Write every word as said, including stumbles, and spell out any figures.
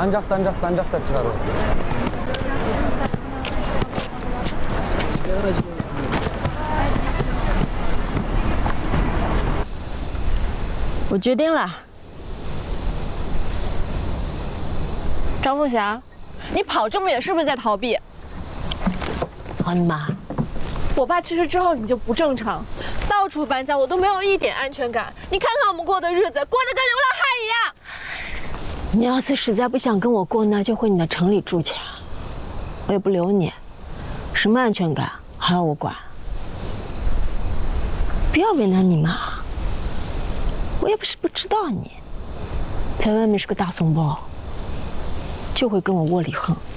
앉았다 앉았다 앉았다 찍어라. 我决定了。 张凤霞，你跑这么远是不是在逃避？ 好你妈！ 我爸去世之后你就不正常，到处搬家，我都没有一点安全感。你看看我们过的日子，过得跟流浪汉一样。 你要是实在不想跟我过，那就回你的城里住去，我也不留你。什么安全感还要我管？不要为难你妈。 我也不是不知道你，在外面是个大怂包，就会跟我窝里横。